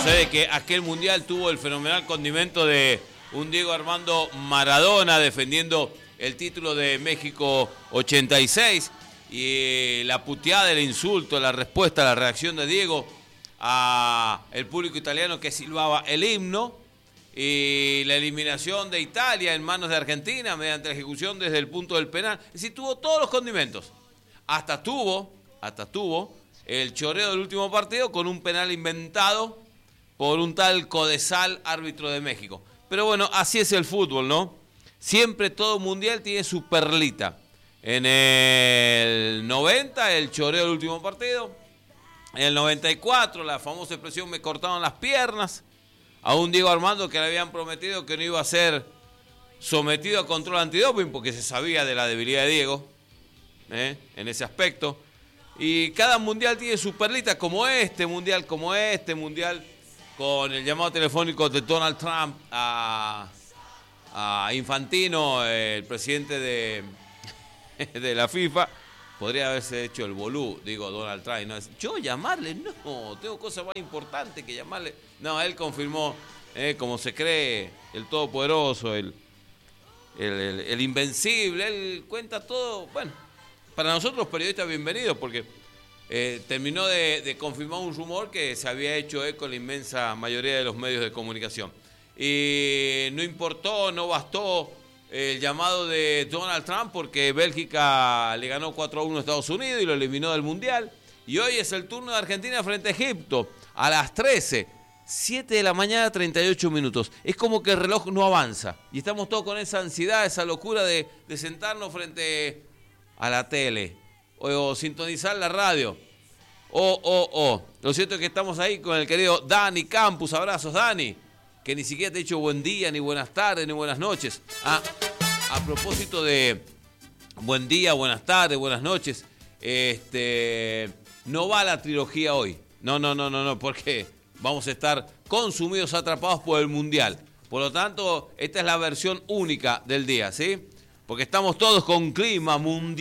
Sucede que aquel mundial tuvo el fenomenal condimento de un Diego Armando Maradona defendiendo el título de México 86 y la puteada, el insulto, la respuesta, la reacción de Diego a el público italiano que silbaba el himno y la eliminación de Italia en manos de Argentina mediante la ejecución desde el punto del penal. Es decir, tuvo todos los condimentos. Hasta tuvo el choreo del último partido con un penal inventado por un tal Codesal, árbitro de México. Pero bueno, así es el fútbol, ¿no? Siempre todo mundial tiene su perlita. En el 90, el choreo del último partido. En el 94, la famosa expresión "me cortaron las piernas". A un Diego Armando que le habían prometido que no iba a ser sometido a control antidoping porque se sabía de la debilidad de Diego en ese aspecto. Y cada mundial tiene su perlita, como este mundial, con el llamado telefónico de Donald Trump a Infantino, el presidente de la FIFA. Podría haberse hecho el bolú, digo, Donald Trump. ¿No? Yo llamarle, no, tengo cosas más importantes que llamarle. No, él confirmó, como se cree, el todopoderoso, el invencible. Él cuenta todo. Bueno, para nosotros periodistas bienvenidos, porque terminó de confirmar un rumor que se había hecho eco en la inmensa mayoría de los medios de comunicación. Y no importó, no bastó el llamado de Donald Trump porque Bélgica le ganó 4-1 a Estados Unidos y lo eliminó del Mundial. Y hoy es el turno de Argentina frente a Egipto a las 13, 7 de la mañana, 38 minutos. Es como que el reloj no avanza y estamos todos con esa ansiedad, esa locura de sentarnos frente a la tele o sintonizar la radio. Lo cierto es que estamos ahí con el querido Dani Campus. Abrazos, Dani, que ni siquiera te he dicho buen día, ni buenas tardes, ni buenas noches. A propósito de buen día, buenas tardes, buenas noches, no va la trilogía hoy. No, porque vamos a estar consumidos, atrapados por el Mundial. Por lo tanto, esta es la versión única del día, ¿sí? Porque estamos todos con clima mundial.